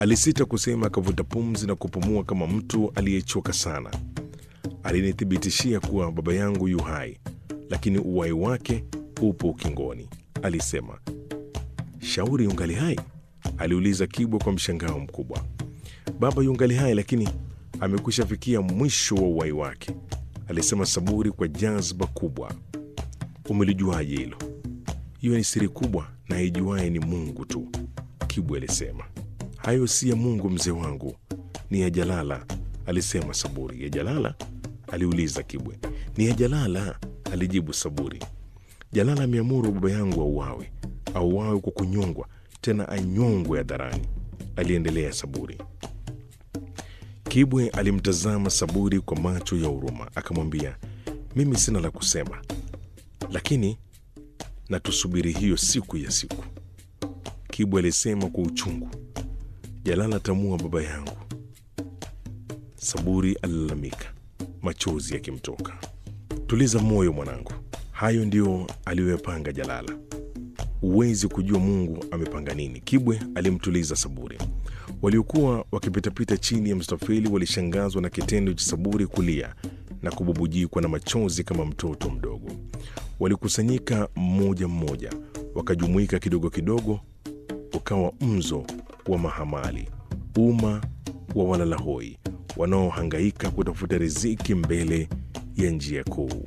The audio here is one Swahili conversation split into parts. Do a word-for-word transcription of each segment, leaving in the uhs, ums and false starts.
Alisita kusema, akavuta pumzi na kupumua kama mtu aliyechoka sana. Alinithibitishia kuwa baba yangu yu hai, lakini uhai wake upo ukingoni, alisema. Shauri yungali hai? Aliuliza Kibwe kwa mshangao mkubwa. Baba yungali hai, lakini amekwisha fikia mwisho wa uhai wake, alisema Saburi kwa jazba kubwa. Umelijuaje hilo? Hiyo ni siri kubwa na aijuaye ni Mungu tu, Kibwe alisema. Hayo si ya Mungu mzee wangu, ni ya Jalala, alisema Saburi. Ya Jalala? Aliuliza Kibwe. Ni ya Jalala, alijibu Saburi. Jalala ameamuru baba yangu auawe, auawe kwa kunyongwa, tena anyongwe hadharani, aliendelea Saburi. Kibwe alimtazama Saburi kwa macho ya huruma, akamwambia, mimi sina la kusema, lakini na tusubiri hiyo siku ya siku. Kibwe alisema kwa uchungu, Jalala tamua baba yangu. Saburi alilalamika, machozi yakimtoka. Tuliza moyo mwanangu, hayo ndio aliyoyapanga Jalala. Huwezi kujua Mungu amepanga nini. Kibwe alimtuliza Saburi. Waliokuwa wakipitapita chini ya mstafeli walishangazwa na kitendo cha Saburi kulia na kububujikwa na machozi kama mtoto mdogo. Walikusanyika mmoja mmoja, wakajumuika kidogo kidogo, ukawa mzo wa mahamali, umma wa walalahoi wanaohangaika kutafuta riziki mbele ya njia kuu.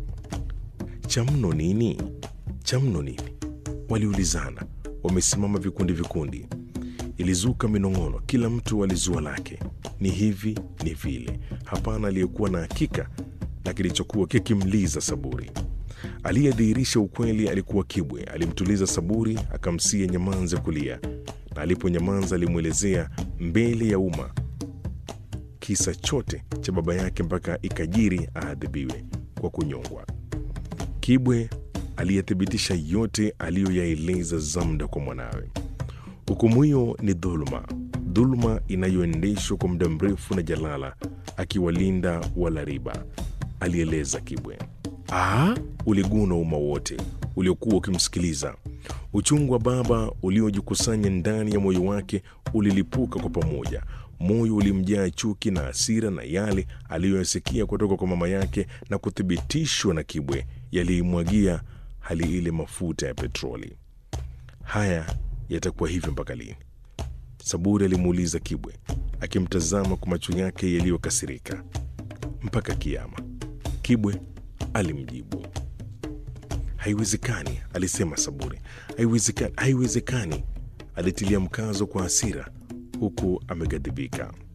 Chamno nini? Chamno nini? Waliulizana, wamesimama vikundi vikundi. Ilizuka minong'ono, kila mtu alizua lake. Ni hivi, ni vile. Hapana aliyekuwa na hakika na kilichokuwa kikimliza Saburi. Aliyedhihirisha ukweli alikuwa Kibwe. Alimtuliza Saburi, akamsia nyamanze kulia, na alipo nyamanza alimwelezea mbele ya umma kisa chote cha baba yake mpaka ikajiri aadhibiwe kwa kunyongwa. Kibwe aliyethibitisha yote aliyoyaeleza Zamda kwa mwanawe. Hukumu hiyo ni dhuluma, dhuluma inayoendeshwa kwa muda mrefu na Jalala akiwalinda wala riba, alieleza Kibwe. Ah, uliguna umma wote uliokuwa ukimsikiliza. Uchungu wa baba uliojikusanya ndani ya moyo wake ulilipuka kwa pamoja. Moyo ulimjaa chuki na hasira, na yale aliyoyasikia kutoka kwa mama yake na kuthibitishwa na Kibwe yaliimwagia hali ile mafuta ya petroli. Haya yatakuwa hivyo mpaka lini? Saburi alimuuliza Kibwe, akimtazama kwa macho yake yaliyokasirika. Mpaka kiyama, Kibwe alimjibu. Haiwezekani, alisema Saburi. Haiwezekani, haiwezekani, alitilia mkazo kwa hasira huku ameghadhibika.